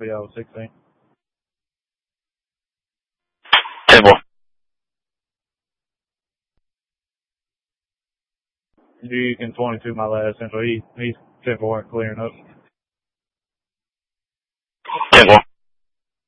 be out 16. 10-4. You can 22 my last central. He's 10-4 and clearing up.